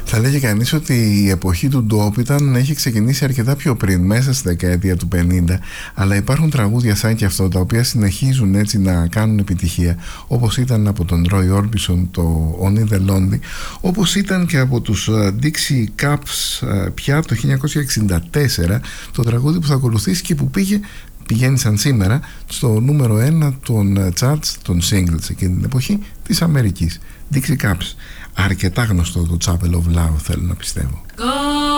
Θα λέγει κανείς ότι η εποχή του ντόπ έχει ξεκινήσει αρκετά πιο πριν, μέσα στη δεκαετία του 50, αλλά υπάρχουν τραγούδια σαν και αυτό τα οποία συνεχίζουν έτσι να κάνουν επιτυχία, όπως ήταν από τον Roy Orbison το Only the Lonely, όπως ήταν και από τους Dixie Cups πια το 1964 το τραγούδι που θα ακολουθήσει και που πηγαίνει σαν σήμερα στο νούμερο 1 των charts των singles εκείνη την εποχή της Αμερικής. Dixie Cups, αρκετά γνωστό το Chapel of Love, θέλω να πιστεύω.